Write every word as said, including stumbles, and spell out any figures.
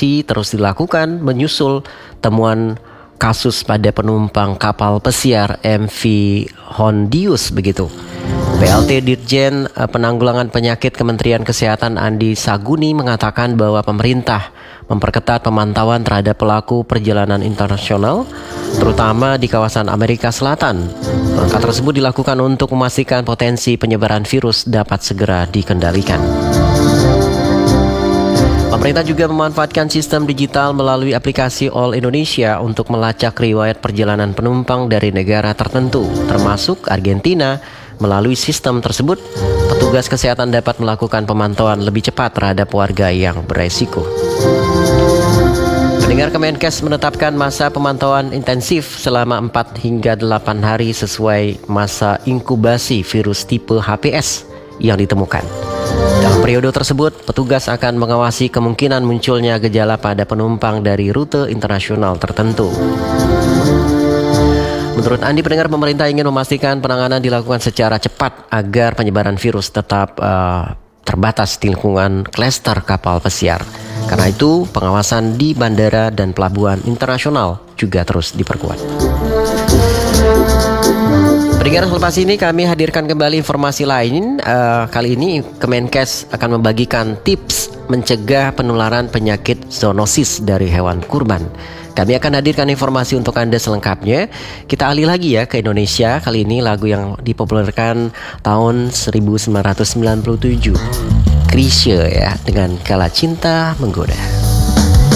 evakuasi terus dilakukan menyusul temuan kasus pada penumpang kapal pesiar M V Hondius begitu. P L T Dirjen Penanggulangan Penyakit Kementerian Kesehatan Andi Saguni mengatakan bahwa pemerintah memperketat pemantauan terhadap pelaku perjalanan internasional, terutama di kawasan Amerika Selatan. Langkah tersebut dilakukan untuk memastikan potensi penyebaran virus dapat segera dikendalikan. Pemerintah juga memanfaatkan sistem digital melalui aplikasi All Indonesia untuk melacak riwayat perjalanan penumpang dari negara tertentu, termasuk Argentina. Melalui sistem tersebut, petugas kesehatan dapat melakukan pemantauan lebih cepat terhadap warga yang beresiko. Pendengar, Kemenkes menetapkan masa pemantauan intensif selama empat hingga delapan hari sesuai masa inkubasi virus tipe H P S yang ditemukan. Dalam periode tersebut, petugas akan mengawasi kemungkinan munculnya gejala pada penumpang dari rute internasional tertentu. Menurut Andi, pendengar, pemerintah ingin memastikan penanganan dilakukan secara cepat agar penyebaran virus tetap uh, terbatas di lingkungan klaster kapal pesiar. Karena itu, pengawasan di bandara dan pelabuhan internasional juga terus diperkuat. Pendengar, selepas ini kami hadirkan kembali informasi lain. Uh, kali ini Kemenkes akan membagikan tips mencegah penularan penyakit zoonosis dari hewan kurban. Kami akan hadirkan informasi untuk Anda selengkapnya. Kita alih lagi ya ke Indonesia. Kali ini lagu yang dipopulerkan tahun seribu sembilan ratus sembilan puluh tujuh, Chrisye ya, dengan Kala Cinta Menggoda.